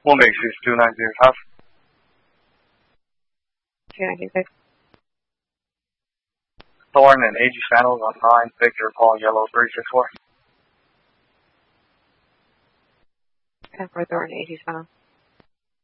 Mumbai 290 half. 296. Thorn and AG channels on 9, Victor, Paul, Yellow 364. 10 for Thorn, AG channel.